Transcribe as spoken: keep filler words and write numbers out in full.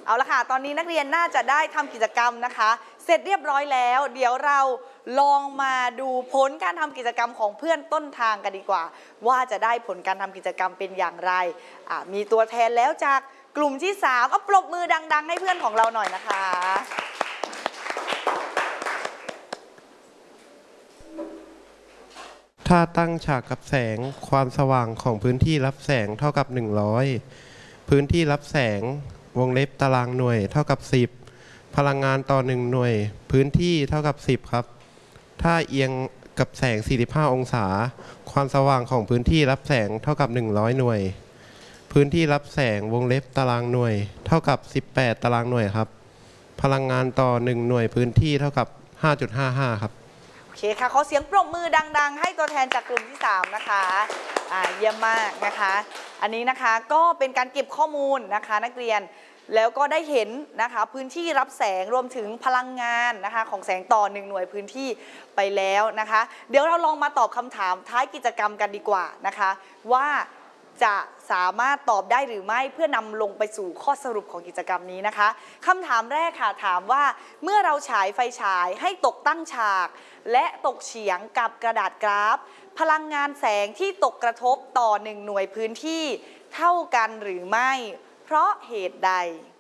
เอาละค่ะตอนนี้นักเรียนน่าจะได้ทำกิจกรรมนะคะเสร็จเรียบร้อยแล้วเดี๋ยวเราลองมาดูผลการทำกิจกรรมของเพื่อนต้นทางกันดีกว่าว่าจะได้ผลการทำกิจกรรมเป็นอย่างไรมีตัวแทนแล้วจากกลุ่มที่สามเอาปรบมือดังๆให้เพื่อนของเราหน่อยนะคะถ้าตั้งฉากกับแสงความสว่างของพื้นที่รับแสงเท่ากับหนึ่งร้อยพื้นที่รับแสงวงเล็บตารางหน่วยเท่ากับสิบพลังงานต่อหนึ่งหน่วยพื้นที่เท่ากับสิบครับถ้าเอียงกับแสงสี่สิบห้าองศาความสว่างของพื้นที่รับแสงเท่ากับหนึ่งร้อยหน่วยพื้นที่รับแสงวงเล็บตารางหน่วยเท่ากับสิบแปดตารางหน่วยครับพลังงานต่อหนึ่งหน่วยพื้นที่เท่ากับ ห้าจุดห้าห้า ครับโอเคค่ะขอเสียงปรบมือดังๆให้ตัวแทนจากกลุ่มที่สามนะคะอ่าเยี่ยมมากนะคะอันนี้นะคะก็เป็นการเก็บข้อมูลนะคะนักเรียนแล้วก็ได้เห็นนะคะพื้นที่รับแสงรวมถึงพลังงานนะคะของแสงต่อหนึ่งหน่วยพื้นที่ไปแล้วนะคะเดี๋ยวเราลองมาตอบคำถามท้ายกิจกรรมกันดีกว่านะคะว่าจะสามารถตอบได้หรือไม่เพื่อนำลงไปสู่ข้อสรุปของกิจกรรมนี้นะคะคำถามแรกค่ะถามว่าเมื่อเราฉายไฟฉายให้ตกตั้งฉากและตกเฉียงกับกระดาษกราฟพลังงานแสงที่ตกกระทบต่อหนึ่งหน่วยพื้นที่เท่ากันหรือไม่เพราะเหตุใด